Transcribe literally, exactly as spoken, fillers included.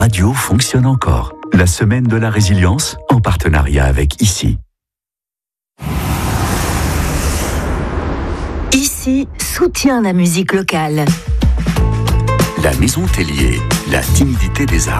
Radio fonctionne encore. La semaine de la résilience en partenariat avec ICI. ICI soutient la musique locale. La Maison Tellier, la timidité des arts.